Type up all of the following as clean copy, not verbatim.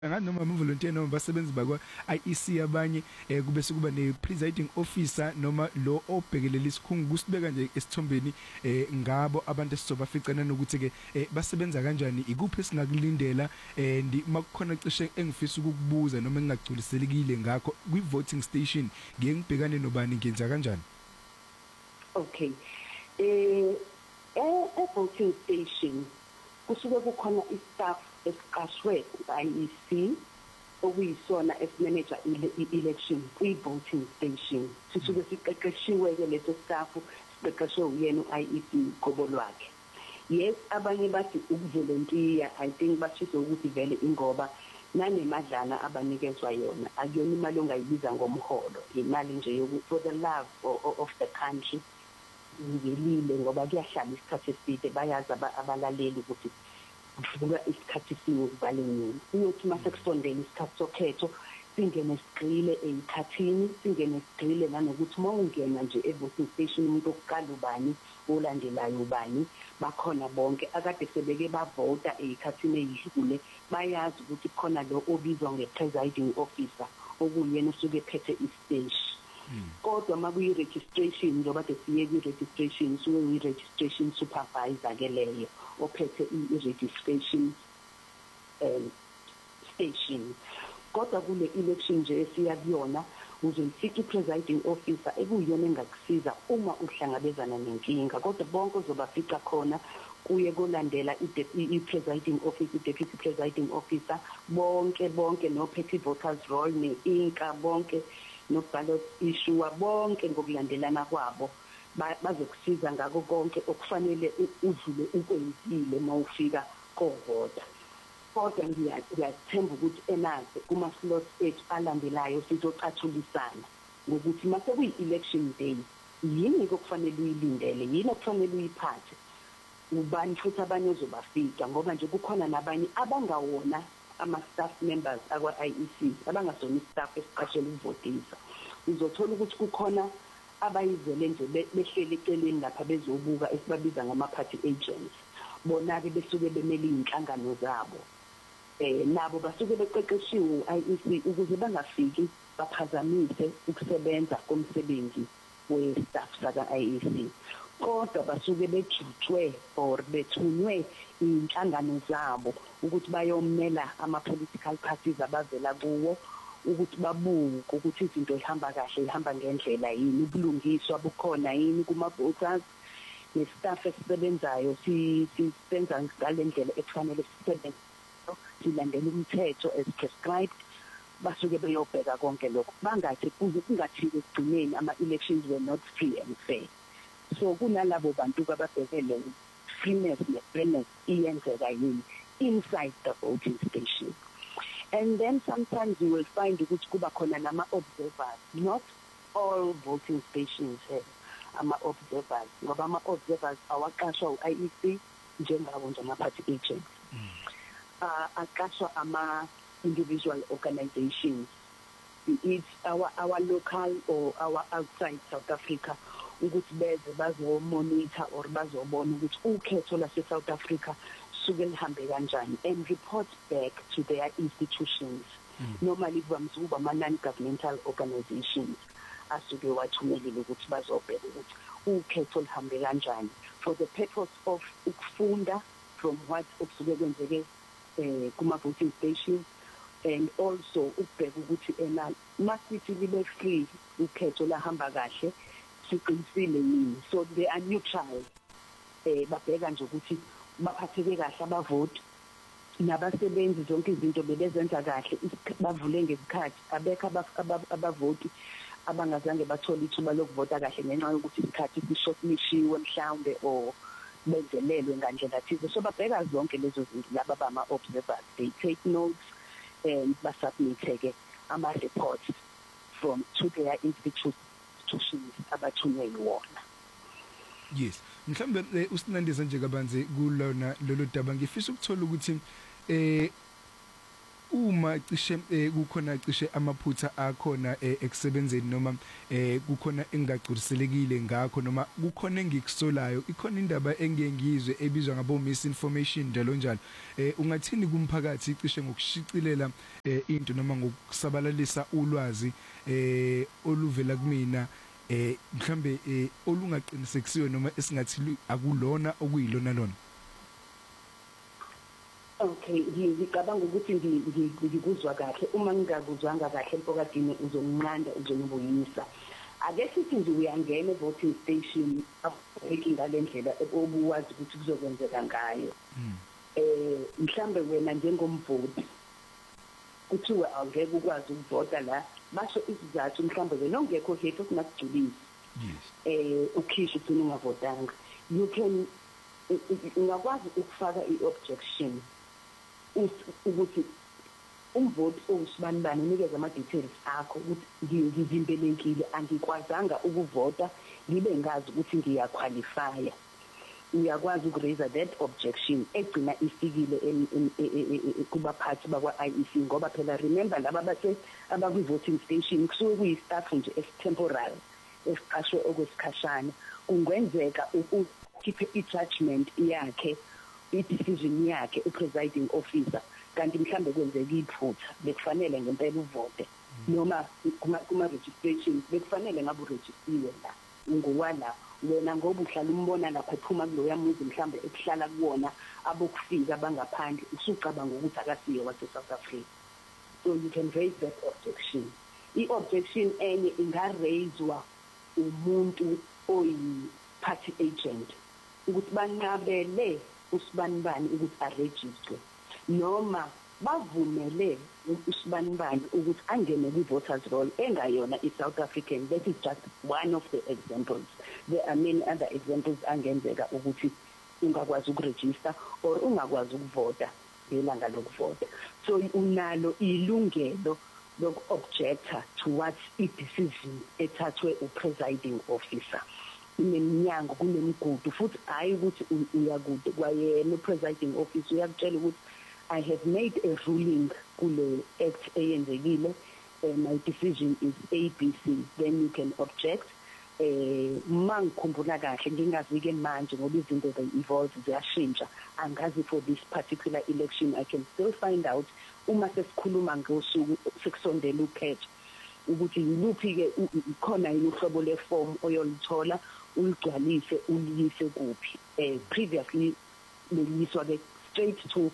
nganoma ama-volunteer noma basebenzi bakwa IEC abanye kube sekuba ne-presiding officer noma lo obhekelela isikhungo kusibeka nje esithombeni ngabo abantu esizobaficana nokuthi ke basebenza kanjani ikuphi esingakulindela and makukhona cishe engifisa ukukubuza noma engingagculisekile ngakho kwi-voting station ngiye ngibhekane nobani ngenza kanjani. Okay, voting station kusuke kukhona istaff esiqashwe IEC okuyisona esmanager election kwi-voting station sisuke siqeqeshiwe ke leso staff siqeqeshwe uyena uIEC qobo lwakhe. Yes, abanye bathi ukuvolunteer I think bashiso ukuthi vele ingoba nanemadlana abanikezwa yona akuyona imali ongayibiza ngomholo, imali nje yoku for the love of the country. Ngilile ngoba kuyahlala isikhathi eside bayazi abalaleli ukuthi kufika isikhathi singubaleni uyothi mase kusondela isikhathi sokhetho singene sigcile ezikhathini singene sigcile nanokuthi mawungena nje evoting station umuntu okuqala ubani olandelayo ubani bakhona bonke akade sebeke bavota ezikhathini ezidlule bayazi ukuthi khona lo obizwa nge-presiding officer okuyena usuke ephethe istage. Kodwa makuyi-registration njengoba siye kwi-registration suke uyi-registration supervisor ke leyo ophethe i-registration station. Kodwa kule election nje esiya kuyona uzofika i-presiding officer ekuyiyona engakusiza uma uhlangabezana nenkinga kodwa bonke uzobafica khona kuye kolandela i-presiding officer i-deputy presiding officer bonke nophethe voters roll ne-inka bonke no ballot issue bonke ngokulandelana kwabo bazokusiza ngako konke okufanele udlule ukwenzile mawufika kovota. Kodwa ngiyathemba ukuthi enazi kuma slots ethu alandelayo sizoqathulisana ngokuthi mase kuyi-election day yini okufanele uyilindele yini okufanele uyiphathe ubani futhi abanye ozobafika ngoba nje kukhona nabanye abangawona ama-staff members akwa-IEC abangasona i-staff esiqashele ukuvotisa. Uzothola ukuthi kukhona abayizele nje behleli eceleni lapha bezobuka esibabiza ngama-party agents bona-ke besuke bemele iy'nhlangano zabo nabo basuke beqeqeshiwe u-IEC ukuze bangafiki baphazamise ukusebenza komsebenzi we-staff saka-IEC kodwa basuke bejutshwe or bethunywe iy'nhlangano zabo ukuthi bayomela ama-political parties abavela kuwo ukuthi babuke ukuthi izinto ihamba kahle ihamba ngendlela yini ubulungiswa bukhona yini kuma-voters ne-staff esisebenzayo sisenza ngale ndlela ekufanele sisebenze silandela umthetho as prescribed basuke beyobheka konke lokho bangathi kuze kungathiwe ekugcineni ama-elections were not free and fair. So kunalabo bantu ababhekele freeness ne-fairness iyenzeka yini inside the voting station. And then sometimes you will find ukuthi kuba khona nama-observers. Not all voting stations have ama-observers ngoba ama-observers awaqashwa u-IEC njengabo nje ama-party agents. Aqashwa ama-individual organizations. It's our local or our outside South Africa ukuthi beze bazomonitor or bazobona ukuthi ukhetho lase South Africa suke lihambe kanjani and report back to their institutions. Normally kuvamise ukuba ama-non-governmental organizations asuke wathumelile ukuthi bazobheka ukuthi ukhetho lihambe kanjani for the purpose of ukufunda from what okusuke kwenzeke kuma-voting stations and also ukubheka ukuthi masithi libe free ukhetho lahamba kahle siqinisile yini so they are neutral babheka nje ukuthi baphatheke kahle abavoti nabasebenzi zonke izinto bebezenza kahle bavule ngesikhathi abekho abavoti abangazange bathole ithuba lokuvota kahle ngenxa yokuthi isikhathi sishotlishiwe mhlawumbe or benzelelwe ngandlela thize so babheka zonke lezo zinto laba bama-observers they take notes and basubmit-ke ama-reports from to their institutions abathunywe yiwona. Yes, mhlawumbe usinandisa nje kabanzi kulona lolu daba ngifisa ukuthola ukuthi uma cishe kukhona cishe amaphutha akhona ekusebenzeni noma kukhona engagcuriselekile ngakho noma kukhona engikusolayo ikhona indaba engiyengizwe ebizwa ngabo misinformation njalo njalo ungathini kumphakathi cishe ngokushicilela into noma ngokusabalalisa ulwazi oluvela kumina mhlambe olungaqinisekisiwe noma esingathi akulona okuyilona lona. Okay, ngicabanga ukuthi ngikuzwa kahle. Uma ngingakuzwanga kahle empokadini uzonqanda uzongibuyisa. Ake sithi nje uyangena e-voting station afike ngalendlela obuwazi ukuthi kuzokwenzeka ngayo. Mhlambe wena njengomvoti kuthiwa awungeke ukwazi ukuvota la basho isizathu mhlambe wena ongekho hefu kunakugculisa. Yes. Ukhisha ukuthi ungavotanga. You can ungakwazi ukufaka i-objection ukuthi umvoti owusibanibani unikeza ama-details akho ukuthi ngivimbelekile angikwazanga ukuvota ngibe ngazi ukuthi ngiyaqualifya. Uyakwazi ukuraise that objection egcina ifikile kubaphathi bakwa-IEC ngoba phela remember laba base abakwi-voting station kusuke kuyi-staff nje temporary esiqashwe okwesikhashana kungenzeka ukukhiphe i-judgment yakhe i-decision yakhe u-presiding officer kanti mhlambe kwenzeka iphutha bekufanele ngempela uvote noma kuma-registration bekufanele ngabe urejistiwe la ngowala wena ngoba uhlala umbona lapha ephuma kuloya muzi mhlambe ekuhlala kuwona abokufika bangaphandle usucabanga ukuthi akasiyo wase-South Africa. So you can raise that objection. I-objection enye ingaraiswa umuntu oyi-party agent ukuthi banqabele usibanibani ukuthi arejistwe noma bavumele usibanibani ukuthi angene kwi-voters roll engayona i-South African. That is just one of the examples. There are many other examples angenzeka ukuthi ungakwazi ukuregister or ungakwazi ukuvota ngelanga lokuvota. So unalo ilungelo loku-objector towards i-decision ethathwe u-presiding officer. Kuneminyango kunemigudu futhi hayi ukuthi uyakude kwayena u-presiding officer uyakutshela ukuthi I have made a ruling kule act eyenzekile my decision is ABC, then you can object. Mangikhumbula kahle ngingazike manje ngoba izinto they evolve ziyashintsha angazi for this particular election I can still find out uma sesikhuluma ngosuku sekusondela ukhetho ukuthi yiluphi ke khona yini uhlobo leform oyolithola uligcwalise uliyise kuphi previously leyiswa ke straight to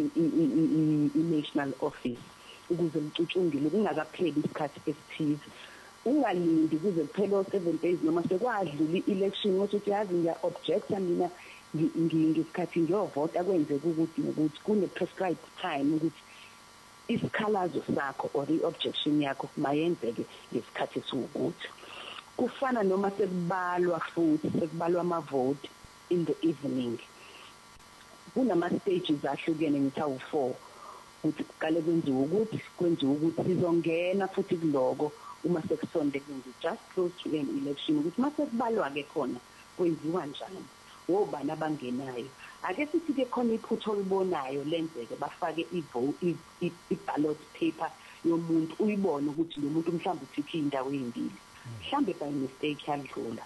i-national office ukuze licutshungile kungakapheli isikhathi esithize ungalindi kuze kuphele 7 days noma sekwadlula i-election ukuthi yazi ngiya-objecta mina ngesikhathi ngiyovota kwenzeka ukuthi kune prescribed time ukuthi isikhalazo sakho or i-objection yakho mayenzeke ngesikhathi esiwukuthi kufana noma sekubalwa futhi sekubalwa amavoti in the evening kunama-stages ahlukene ngithi awu-4 ukuthi kuqale kwenziwe ukuthi sizongena futhi kuloko uma sekusonde kwenziwe just close to an election ukuthi uma sekubalwa-ke khona kwenziwa njani wobani abangenayo ake sithi-ke khona iphutha olibonayo lenzeke bafake i-ballot paper yomuntu uyibone ukuthi lo muntu mhlawumbe uthikhe iy'ndawo ey'mbili mhlawumbe by mistake yadlula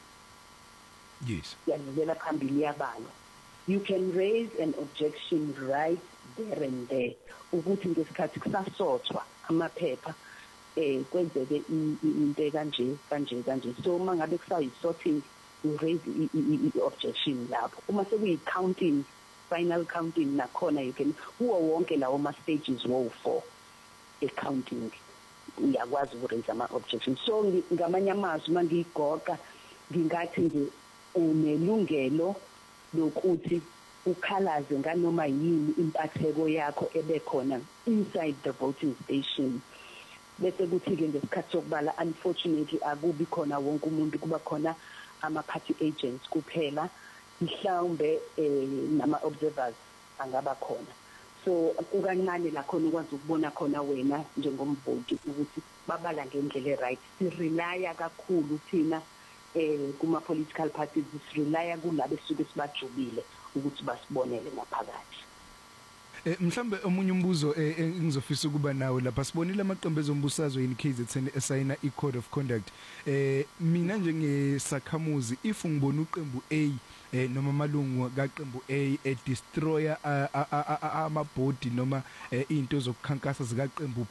yes yadlulela phambili yabalwa. You can raise an objection right there and there ukuthi ngesikhathi kusasothwa amaphepha kwenzeke into kanje so uma ngabe kusayi-sorting you raise i-objection lapho uma sekuyi-counting final counting nakhona you can kuwo wonke lawo ma-stages wo-4 e-counting uyakwazi ukuraise ama-objection. So ngamanye amazwi uma ngiyigoqa ngingathi nje unelungelo lokuthi ukhalaze nganoma yini impatheko yakho ebekhona inside the voting station bese kuthi-ke ngesikhathi sokubala unfortunately akubi khona wonke umuntu kuba khona ama-party agents kuphela mhlawumbe nama-observers angaba khona so kukancane la khona ukwazi ukubona khona wena njengomvoti ukuthi babala ngendlela e-right. Sirelaya kakhulu thina kuma-political parties sirelaya kulabo esuke sibajubile ukuthi basibonele ngaphakathi. Mhlambe omunye umbuzo engizofisa ukuba nawo lapha sibonile amaqembu ezombusazwe in KZN esayina i-code of conduct. Mina njengesakhamuzi if ngibona uqembu A noma amalungu kaqembu A destroyer amabhodi noma into zokukhankasa zikaqembu